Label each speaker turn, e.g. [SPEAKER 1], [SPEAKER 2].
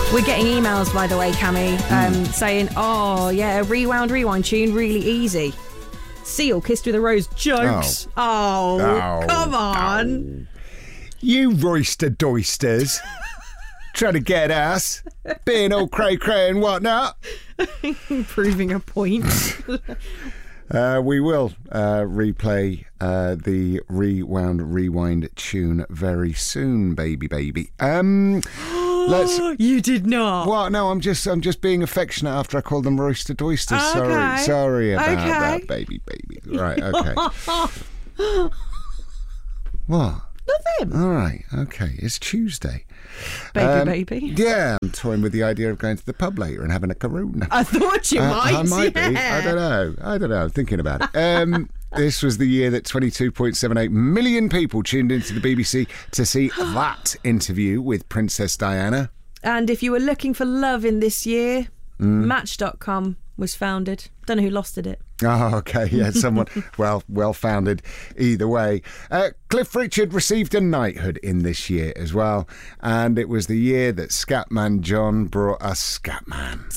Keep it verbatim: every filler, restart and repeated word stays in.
[SPEAKER 1] We're getting emails, by the way, Cammy, um, mm. saying, oh, yeah, a Rewound Rewind tune, really easy. Seal, Kissed with a Rose, jokes. Oh, oh, oh come on.
[SPEAKER 2] Oh. You roister doisters. Trying to get us. Being all cray-cray and whatnot.
[SPEAKER 1] Proving a point.
[SPEAKER 2] Uh, we will uh, replay uh, the Rewound Rewind tune very soon, baby, baby. Um, let's.
[SPEAKER 1] You did not.
[SPEAKER 2] What? No, I'm just, I'm just being affectionate after I called them roister doisters.
[SPEAKER 1] Okay.
[SPEAKER 2] Sorry, sorry about
[SPEAKER 1] okay.
[SPEAKER 2] that, baby, baby. Right, okay. What?
[SPEAKER 1] Nothing.
[SPEAKER 2] All right, okay. It's Tuesday.
[SPEAKER 1] Baby,
[SPEAKER 2] um,
[SPEAKER 1] baby.
[SPEAKER 2] Yeah, I'm toying with the idea of going to the pub later and having a Karuna.
[SPEAKER 1] I thought you
[SPEAKER 2] uh,
[SPEAKER 1] might.
[SPEAKER 2] I might
[SPEAKER 1] yeah.
[SPEAKER 2] be. I don't know. I don't know. I'm thinking about it. Um, this was the year that twenty-two point seven eight million people tuned into the B B C to see that interview with Princess Diana.
[SPEAKER 1] And if you were looking for love in this year,
[SPEAKER 2] mm.
[SPEAKER 1] Match dot com was founded. Don't know who lost it.
[SPEAKER 2] Oh, okay, yeah, someone, well, well-founded either way. Uh, Cliff Richard received a knighthood in this year as well, and it was the year that Scatman John brought us Scatman.